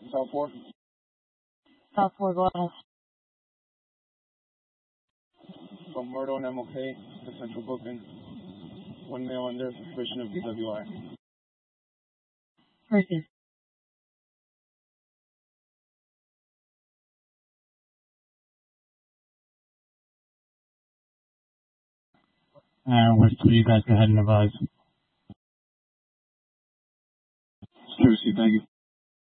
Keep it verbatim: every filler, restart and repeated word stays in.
South four. South four, go ahead. From Murdo and M L K to Central Booking. One male under suspicion of D W I. Proceed. And which two you guys go ahead and advise? Courtesy, thank you.